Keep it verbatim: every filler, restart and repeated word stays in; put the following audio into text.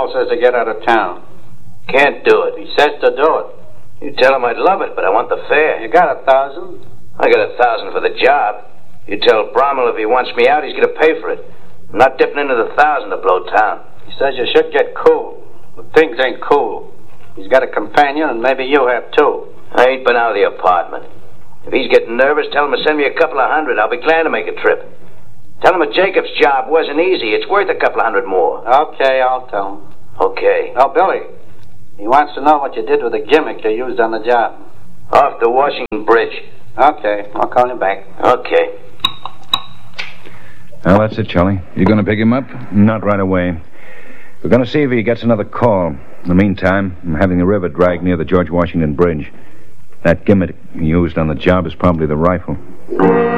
Brommel says to get out of town. Can't do it. He says to do it. You tell him I'd love it, but I want the fare. You got a thousand? I got a thousand for the job. You tell Brommel if he wants me out, he's going to pay for it. I'm not dipping into the thousand to blow town. He says you should get cool. But things ain't cool. He's got a companion, and maybe you have too. I ain't been out of the apartment. If he's getting nervous, tell him to send me a couple of hundred. I'll be glad to make a trip. Tell him that Jacob's job wasn't easy. It's worth a couple of hundred more. Okay, I'll tell him. Okay. Oh, Billy, he wants to know what you did with the gimmick you used on the job. Off the Washington Bridge. Okay, I'll call you back. Okay. Well, that's it, Charlie. You going to pick him up? Not right away. We're going to see if he gets another call. In the meantime, I'm having the river dragged near the George Washington Bridge. That gimmick he used on the job is probably the rifle.